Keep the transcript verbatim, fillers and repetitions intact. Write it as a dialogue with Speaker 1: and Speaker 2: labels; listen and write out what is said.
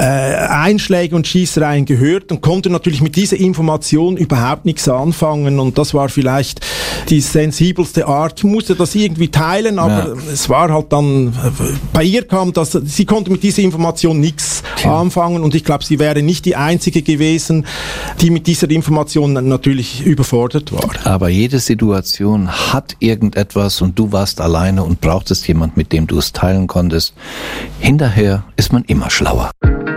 Speaker 1: Einschläge und Schießereien gehört und konnte natürlich mit dieser Information überhaupt nichts anfangen, und das war vielleicht die sensibelste Art. Ich musste das irgendwie teilen, aber ja. es war halt dann, bei ihr kam das, sie konnte mit dieser Information nichts ja. anfangen, und ich glaube, sie wäre nicht die Einzige gewesen, die mit dieser Information natürlich überfordert war.
Speaker 2: Aber jede Situation hat irgendetwas, und du warst alleine und brauchtest jemand, mit dem du es teilen konntest. Hinterher ist man immer schlauer.